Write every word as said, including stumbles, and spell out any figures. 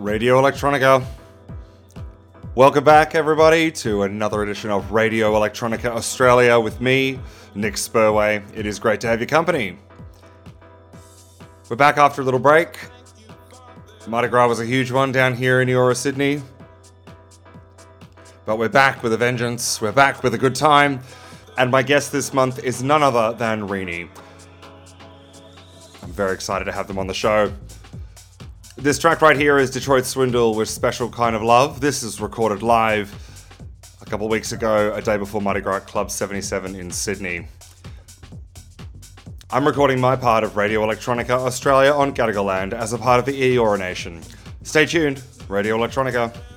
Radio Electronica. Welcome back, everybody, to another edition of Radio Electronica Australia with me, Nick Spurway. It is great to have your company. We're back after a little break. Mardi Gras was a huge one down here in Eora, Sydney. But we're back with a vengeance. We're back with a good time. And my guest this month is none other than Rini. I'm very excited to have them on the show. This track right here is Detroit Swindle with Special Kind of Love. This is recorded live a couple of weeks ago, a day before Mardi Gras Club seventy-seven in Sydney. I'm recording my part of Radio Electronica Australia on Gadigal land as a part of the Eora Nation. Stay tuned, Radio Electronica.